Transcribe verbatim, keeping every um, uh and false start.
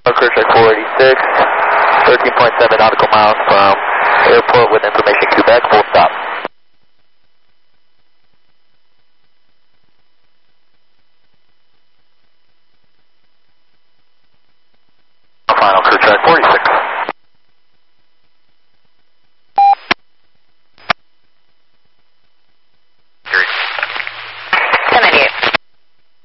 Crew check four eighty-six, thirteen point seven nautical miles from airport with information Quebec, full stop. Final crew check four eighty-six.